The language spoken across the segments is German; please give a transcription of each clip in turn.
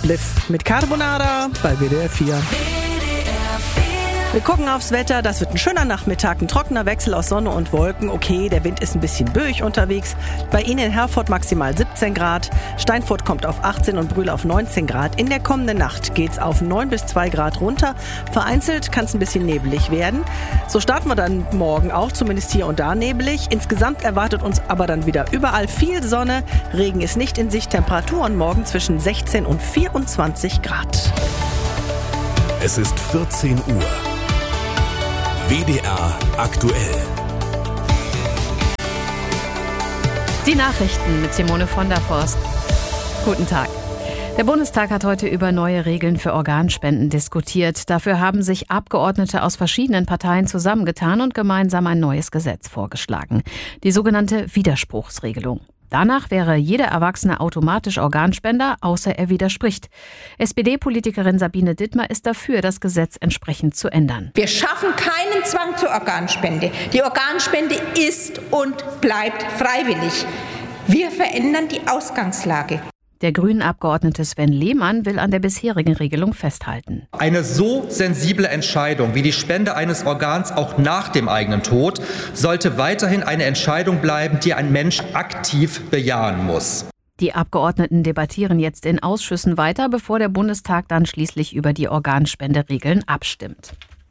Bliff mit Carbonara bei WDR 4. Wir gucken aufs Wetter, das wird ein schöner Nachmittag, ein trockener Wechsel aus Sonne und Wolken. Okay, der Wind ist ein bisschen böig unterwegs. Bei Ihnen in Herford maximal 17 Grad, Steinfurt kommt auf 18 und Brühl auf 19 Grad. In der kommenden Nacht geht's auf 9 bis 2 Grad runter. Vereinzelt kann es ein bisschen nebelig werden. So starten wir dann morgen auch, zumindest hier und da nebelig. Insgesamt erwartet uns aber dann wieder überall viel Sonne. Regen ist nicht in Sicht, Temperaturen morgen zwischen 16 und 24 Grad. Es ist 14 Uhr. WDR aktuell. Die Nachrichten mit Simone von der Forst. Guten Tag. Der Bundestag hat heute über neue Regeln für Organspenden diskutiert. Dafür haben sich Abgeordnete aus verschiedenen Parteien zusammengetan und gemeinsam ein neues Gesetz vorgeschlagen. Die sogenannte Widerspruchsregelung. Danach wäre jeder Erwachsene automatisch Organspender, außer er widerspricht. SPD-Politikerin Sabine Dittmer ist dafür, das Gesetz entsprechend zu ändern. Wir schaffen keinen Zwang zur Organspende. Die Organspende ist und bleibt freiwillig. Wir verändern die Ausgangslage. Der Grünen-Abgeordnete Sven Lehmann will an der bisherigen Regelung festhalten. Eine so sensible Entscheidung wie die Spende eines Organs auch nach dem eigenen Tod sollte weiterhin eine Entscheidung bleiben, die ein Mensch aktiv bejahen muss. Die Abgeordneten debattieren jetzt in Ausschüssen weiter, bevor der Bundestag dann schließlich über die Organspenderegeln abstimmt.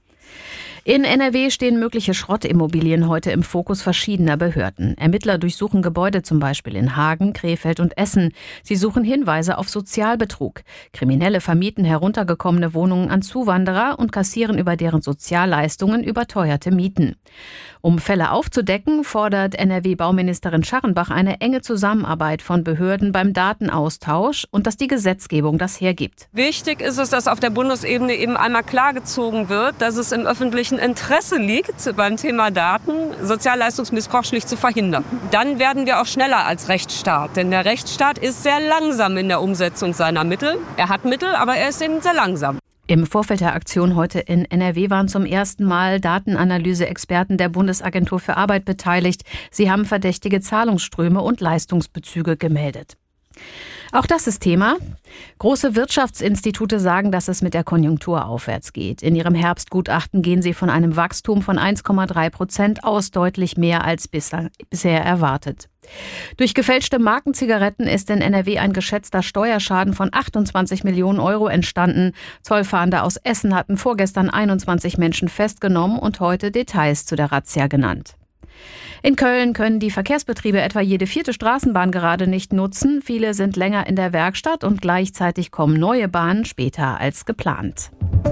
In NRW stehen mögliche Schrottimmobilien heute im Fokus verschiedener Behörden. Ermittler durchsuchen Gebäude zum Beispiel in Hagen, Krefeld und Essen. Sie suchen Hinweise auf Sozialbetrug. Kriminelle vermieten heruntergekommene Wohnungen an Zuwanderer und kassieren über deren Sozialleistungen überteuerte Mieten. Um Fälle aufzudecken, fordert NRW-Bauministerin Scharrenbach eine enge Zusammenarbeit von Behörden beim Datenaustausch und dass die Gesetzgebung das hergibt. Wichtig ist es, dass auf der Bundesebene eben einmal klargezogen wird, dass es im öffentlichen Interesse liegt, beim Thema Daten Sozialleistungsmissbrauch schlicht zu verhindern. Dann werden wir auch schneller als Rechtsstaat, denn der Rechtsstaat ist sehr langsam in der Umsetzung seiner Mittel. Er hat Mittel, aber er ist eben sehr langsam. Im Vorfeld der Aktion heute in NRW waren zum ersten Mal Datenanalyse-Experten der Bundesagentur für Arbeit beteiligt. Sie haben verdächtige Zahlungsströme und Leistungsbezüge gemeldet. Auch das ist Thema. Große Wirtschaftsinstitute sagen, dass es mit der Konjunktur aufwärts geht. In ihrem Herbstgutachten gehen sie von einem Wachstum von 1,3% aus, deutlich mehr als bisher erwartet. Durch gefälschte Markenzigaretten ist in NRW ein geschätzter Steuerschaden von 28 Millionen Euro entstanden. Zollfahnder aus Essen hatten vorgestern 21 Menschen festgenommen und heute Details zu der Razzia genannt. In Köln können die Verkehrsbetriebe etwa jede 4. Straßenbahn gerade nicht nutzen. Viele sind länger in der Werkstatt und gleichzeitig kommen neue Bahnen später als geplant.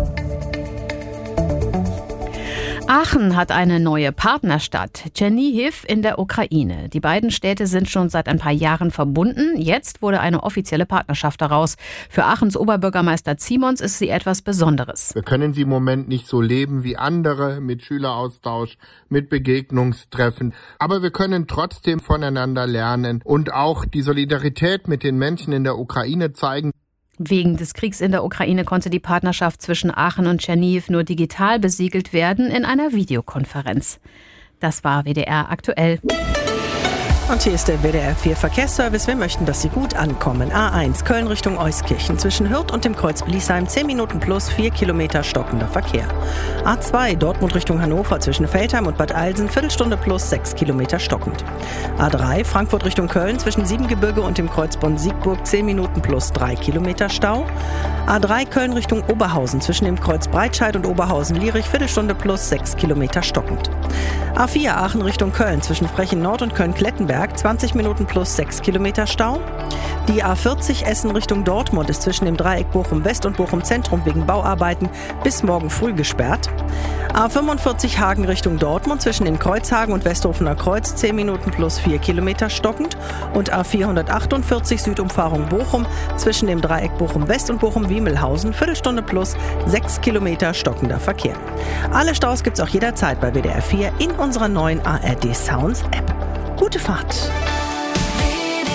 Aachen hat eine neue Partnerstadt, Tschernihiw in der Ukraine. Die beiden Städte sind schon seit ein paar Jahren verbunden. Jetzt wurde eine offizielle Partnerschaft daraus. Für Aachens Oberbürgermeister Zimons ist sie etwas Besonderes. Wir können sie im Moment nicht so leben wie andere, mit Schüleraustausch, mit Begegnungstreffen. Aber wir können trotzdem voneinander lernen und auch die Solidarität mit den Menschen in der Ukraine zeigen. Wegen des Kriegs in der Ukraine konnte die Partnerschaft zwischen Aachen und Tschernihiw nur digital besiegelt werden in einer Videokonferenz. Das war WDR aktuell. Und hier ist der WDR 4 Verkehrsservice. Wir möchten, dass Sie gut ankommen. A1 Köln Richtung Euskirchen zwischen Hürth und dem Kreuz Bliesheim 10 Minuten plus 4 Kilometer stockender Verkehr. A2 Dortmund Richtung Hannover zwischen Veltheim und Bad Eilsen Viertelstunde plus 6 Kilometer stockend. A3 Frankfurt Richtung Köln zwischen Siebengebirge und dem Kreuz Bonn-Siegburg 10 Minuten plus 3 Kilometer Stau. A3 Köln Richtung Oberhausen zwischen dem Kreuz Breitscheid und Oberhausen-Lierich Viertelstunde plus 6 Kilometer stockend. A4 Aachen Richtung Köln zwischen Frechen Nord und Köln-Klettenberg 20 Minuten plus 6 Kilometer Stau. Die A40 Essen Richtung Dortmund ist zwischen dem Dreieck Bochum West und Bochum Zentrum wegen Bauarbeiten bis morgen früh gesperrt. A45 Hagen Richtung Dortmund zwischen dem Kreuzhagen und Westhofener Kreuz 10 Minuten plus 4 Kilometer stockend. Und A448 Südumfahrung Bochum zwischen dem Dreieck Bochum West und Bochum Wiemelhausen Viertelstunde plus 6 Kilometer stockender Verkehr. Alle Staus gibt's auch jederzeit bei WDR 4 in unserer neuen ARD Sounds App. Gute Fahrt.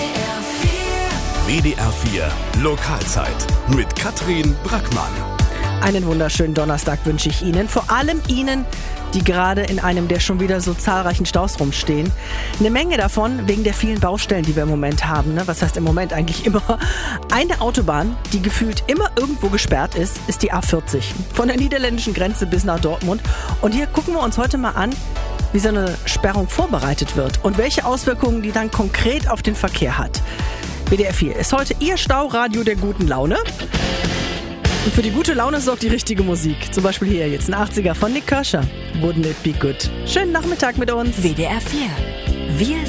WDR 4 Lokalzeit mit Katrin Brackmann. Einen wunderschönen Donnerstag wünsche ich Ihnen. Vor allem Ihnen, die gerade in einem der schon wieder so zahlreichen Staus rumstehen. Eine Menge davon wegen der vielen Baustellen, die wir im Moment haben. Ne? Was heißt im Moment eigentlich immer? Eine Autobahn, die gefühlt immer irgendwo gesperrt ist die A40. Von der niederländischen Grenze bis nach Dortmund. Und hier gucken wir uns heute mal an, wie so eine Sperrung vorbereitet wird und welche Auswirkungen die dann konkret auf den Verkehr hat. WDR 4 ist heute Ihr Stauradio der guten Laune. Und für die gute Laune sorgt die richtige Musik. Zum Beispiel hier jetzt ein 80er von Nick Kershaw. Wouldn't it be good? Schönen Nachmittag mit uns. WDR 4. Wir